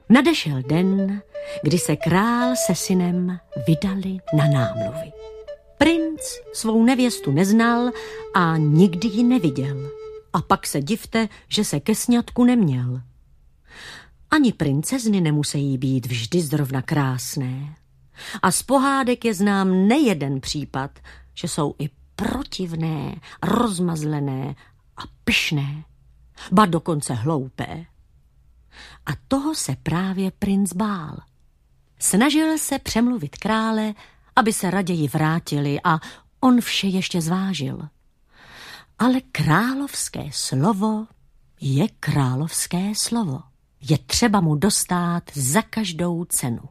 Nadešel den, kdy se král se synem vydali na námluvy. Princ svou nevěstu neznal a nikdy ji neviděl. A pak se divte, že se ke sňatku neměl. Ani princezny nemusejí být vždy zrovna krásné. A z pohádek je znám nejeden případ, že jsou i protivné, rozmazlené a pyšné, ba dokonce hloupé. A toho se právě princ bál. Snažil se přemluvit krále, aby se raději vrátili, a on vše ještě zvážil. Ale královské slovo je královské slovo. Je třeba mu dostát za každou cenu.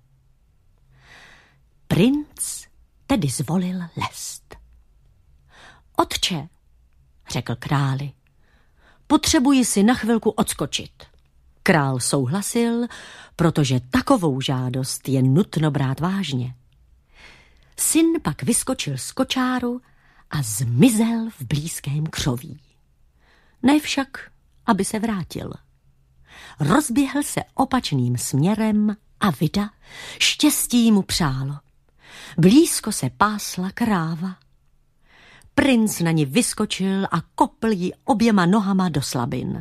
Princ tedy zvolil lest. Otče, řekl králi, potřebuji si na chvilku odskočit. Král souhlasil, protože takovou žádost je nutno brát vážně. Syn pak vyskočil z kočáru a zmizel v blízkém křoví. Ne však, aby se vrátil. Rozběhl se opačným směrem a vida štěstí mu přálo. Blízko se pásla kráva. Princ na ní vyskočil a kopl ji oběma nohama do slabin.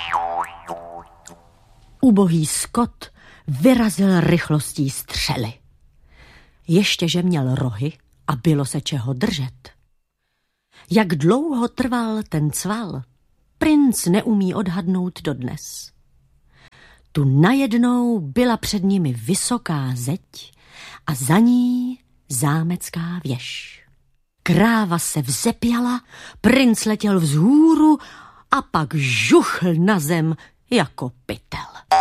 Ubohý skot vyrazil rychlostí střely. Ještě že měl rohy a bylo se čeho držet. Jak dlouho trval ten cval, princ neumí odhadnout dodnes. Tu najednou byla před nimi vysoká zeď a za ní zámecká věž. Kráva se vzepěla, princ letěl vzhůru a pak žuchl na zem jako pytel.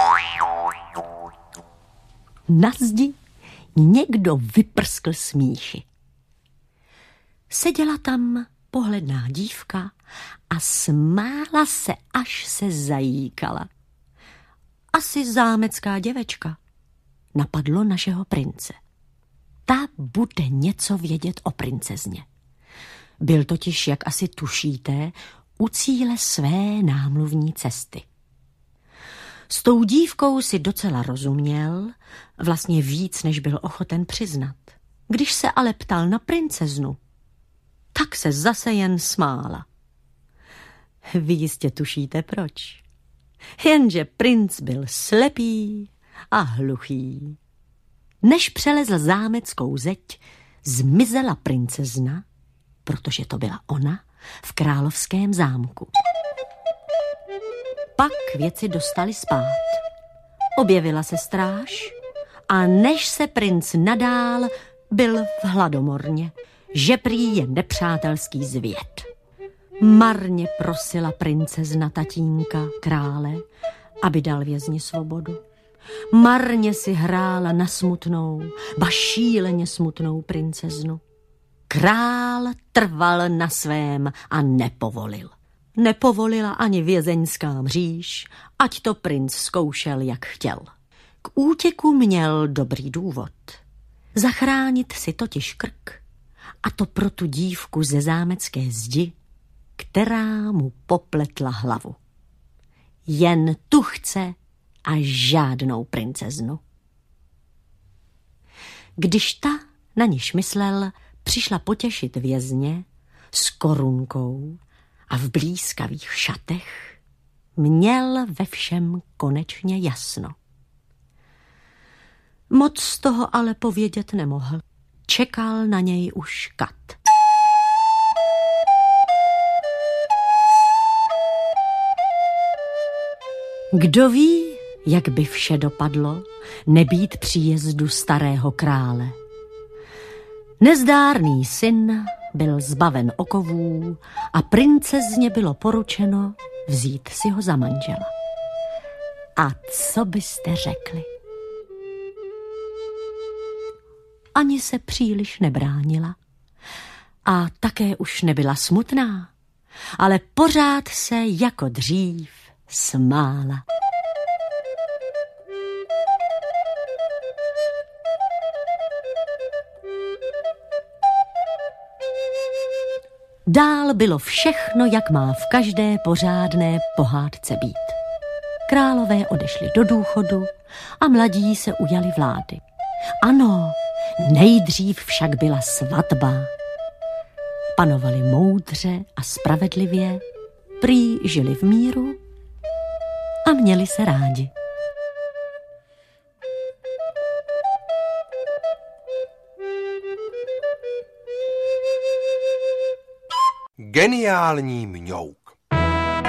Na zdi někdo vyprskl smíchy. Seděla tam pohledná dívka a smála se, až se zajíkala. Asi zámecká děvečka, napadlo našeho prince. Ta bude něco vědět o princezně. Byl totiž, jak asi tušíte, u cíle své námluvní cesty. S tou dívkou si docela rozuměl, vlastně víc, než byl ochoten přiznat. Když se ale ptal na princeznu, tak se zase jen smála. Vy jistě tušíte proč. Jenže princ byl slepý a hluchý. Než přelezl zámeckou zeď, zmizela princezna, protože to byla ona, v královském zámku. Pak věci dostali spát. Objevila se stráž a než se princ nadál, byl v hladomorně, že prý je nepřátelský zvěd. Marně prosila princezna tatínka krále, aby dal vězni svobodu. Marně si hrála na smutnou, ba šíleně smutnou princeznu. Král trval na svém a nepovolil. Nepovolila ani vězeňská mříž, ať to princ zkoušel, jak chtěl. K útěku měl dobrý důvod. Zachránit si totiž krk, a to pro tu dívku ze zámecké zdi, která mu popletla hlavu. Jen tu chce a žádnou princeznu. Když ta, na niž myslel, přišla potěšit vězně s korunkou a v blízkavých šatech, měl ve všem konečně jasno. Moc z toho ale povědět nemohl. Čekal na něj už kat. Kdo ví, jak by vše dopadlo, nebýt příjezdu starého krále. Nezdárný syn byl zbaven okovů a princezně bylo poručeno vzít si ho za manžela. A co byste řekli? Ani se příliš nebránila a také už nebyla smutná, ale pořád se jako dřív smála. Dál bylo všechno, jak má v každé pořádné pohádce být. králové odešli do důchodu a mladí se ujali vlády. Ano, nejdřív však byla svatba. Panovali moudře a spravedlivě, prý žili v míru a měli se rádi. Geniální mňouk.